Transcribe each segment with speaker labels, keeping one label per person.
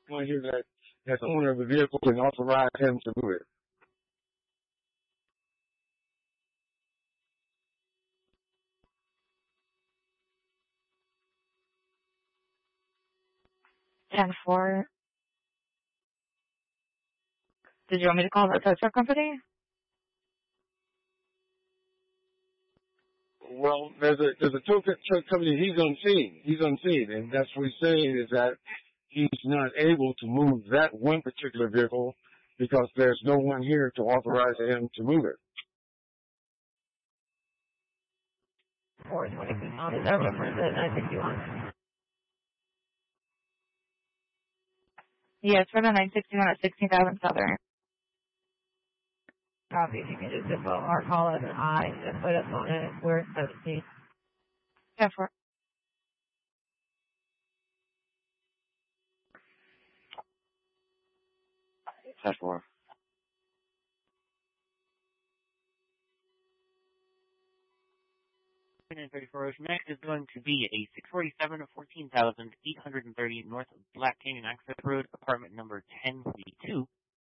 Speaker 1: One here that the owner of the vehicle can authorize him to move it.
Speaker 2: And for, did you want me to call the tow truck company?
Speaker 1: Well, there's a tow truck company. He's unseen, and that's what he's saying is that he's not able to move that one particular vehicle because there's no one here to authorize him to move it.
Speaker 2: 420 is over for the 961. Yes, for the 961 at 16,000 Southern. Copy, if you can just info or call us and I just put us on it. We're 17. Yeah, for
Speaker 1: 10-4.
Speaker 3: 34 Ocean. Next is going to be a 647 of 14,830 North Black Canyon Access Road, apartment number 1042.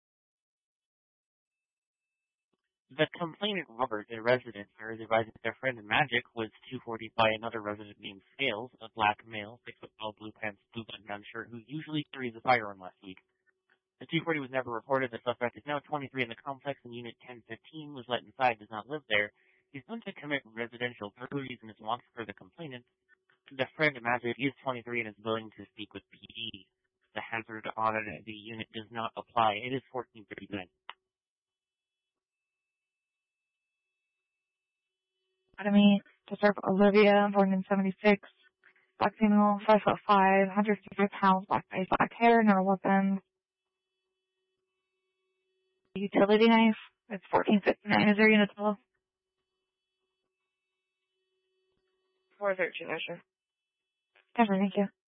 Speaker 3: The complainant, Robert, a resident, is advising that their friend Magic was 240 by another resident named Scales, a black male, 6 foot tall, blue pants, blue button-down shirt, who usually carries a firearm last week. The 240 was never reported. The suspect is now 23 in the complex, and Unit 1015 was let inside, does not live there. He's known to commit residential burglaries and is wanted for the complainant. The friend Magic is 23 and is willing to speak with PD. The hazard on the unit does not apply. It is 1439.
Speaker 2: Academy to serve Olivia, born in 76. Black female, 5'5", 165 pounds, black face, black hair, no weapons. Utility knife. It's 1459. Is there a unit below? 413, sure. Never, thank you.